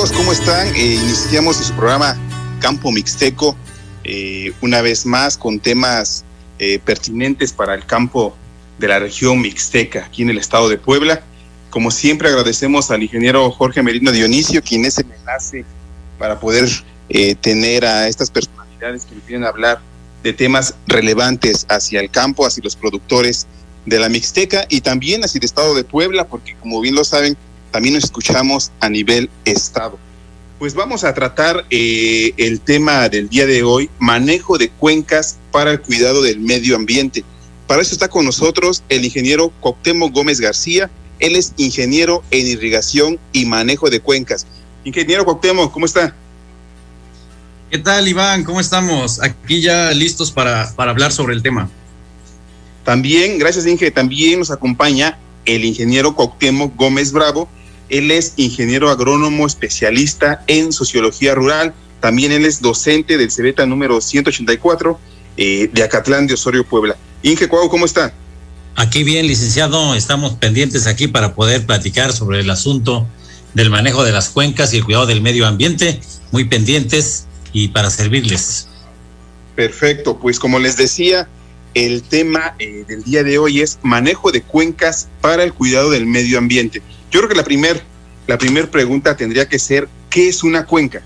amigos? ¿Cómo están? Iniciamos su programa Campo Mixteco, una vez más con temas pertinentes para el campo de la región mixteca, aquí en el estado de Puebla. Como siempre, agradecemos al ingeniero Jorge Merino Dionisio, quien es el enlace para poder tener a estas personalidades que nos vienen a hablar de temas relevantes hacia el campo, hacia los productores de la Mixteca y también hacia el estado de Puebla, porque como bien lo saben, también nos escuchamos a nivel estado. Pues vamos a tratar el tema del día de hoy, manejo de cuencas para el cuidado del medio ambiente. Para eso está con nosotros el ingeniero Cuauhtémoc Gómez García. Él es ingeniero en irrigación y manejo de cuencas. Ingeniero Cuauhtémoc, ¿cómo está? ¿Qué tal, Iván? ¿Cómo estamos? Aquí ya listos para hablar sobre el tema. También, gracias, Inge, también nos acompaña el ingeniero Cuauhtémoc Gómez Bravo. Él es ingeniero agrónomo especialista en sociología rural. También él es docente del CEBETA número 184 de Acatlán de Osorio, Puebla. Inge, Cuau, ¿cómo está? Aquí bien, licenciado, estamos pendientes aquí para poder platicar sobre el asunto del manejo de las cuencas y el cuidado del medio ambiente, muy pendientes y para servirles. Perfecto, pues como les decía, el tema del día de hoy es manejo de cuencas para el cuidado del medio ambiente. Yo creo que la primer pregunta tendría que ser, ¿qué es una cuenca?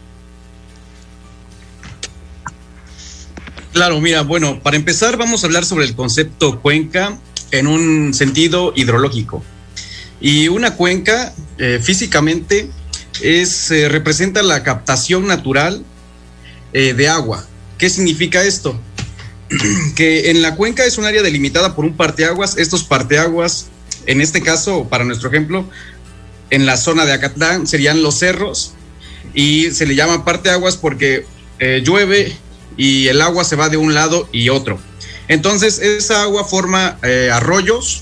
Claro, mira, bueno, para empezar vamos a hablar sobre el concepto cuenca en un sentido hidrológico. Y una cuenca físicamente representa la captación natural de agua. ¿Qué significa esto? Que en la cuenca es un área delimitada por un parteaguas. Estos parteaguas, en este caso, para nuestro ejemplo, en la zona de Acatlán serían los cerros, y se le llama parteaguas porque llueve y el agua se va de un lado y otro. Entonces esa agua forma arroyos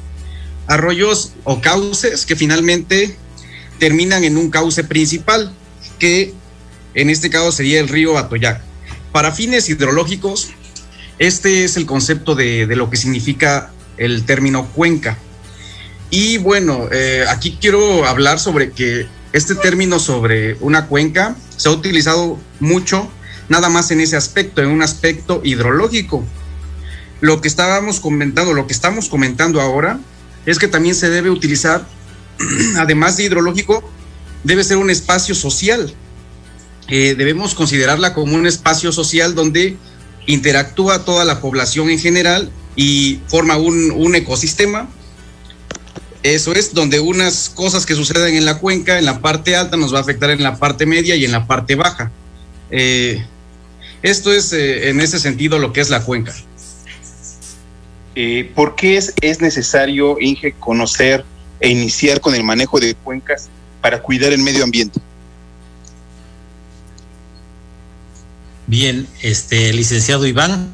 o cauces que finalmente terminan en un cauce principal, que en este caso sería el río Atoyac. Para fines hidrológicos, este es el concepto de lo que significa el término cuenca. Y bueno, aquí quiero hablar sobre que este término sobre una cuenca se ha utilizado mucho, nada más en ese aspecto, en un aspecto hidrológico. Lo que estamos comentando ahora es que también se debe utilizar, además de hidrológico, debe ser un espacio social. Debemos considerarla como un espacio social donde interactúa toda la población en general y forma un ecosistema. Eso es, donde unas cosas que suceden en la cuenca, en la parte alta, nos va a afectar en la parte media y en la parte baja. Esto es, en ese sentido, lo que es la cuenca. ¿Por qué es necesario, Inge, conocer e iniciar con el manejo de cuencas para cuidar el medio ambiente? Bien, licenciado Iván,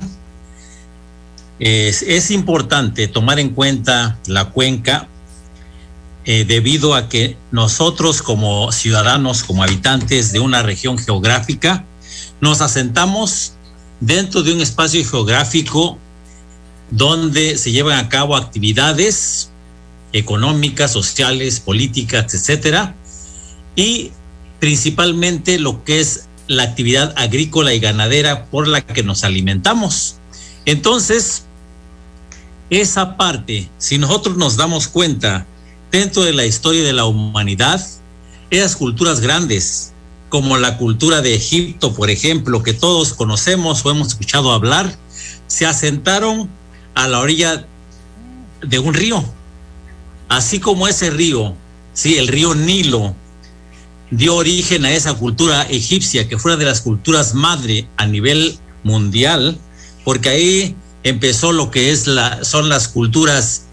es importante tomar en cuenta la cuenca debido a que nosotros como ciudadanos, como habitantes de una región geográfica, nos asentamos dentro de un espacio geográfico donde se llevan a cabo actividades económicas, sociales, políticas, etcétera, y principalmente lo que es la actividad agrícola y ganadera por la que nos alimentamos. Entonces, esa parte, si nosotros nos damos cuenta, dentro de la historia de la humanidad, esas culturas grandes, como la cultura de Egipto, por ejemplo, que todos conocemos o hemos escuchado hablar, se asentaron a la orilla de un río. Así como ese río, sí, el río Nilo, dio origen a esa cultura egipcia, que fue una de las culturas madre a nivel mundial, porque ahí empezó lo que son las culturas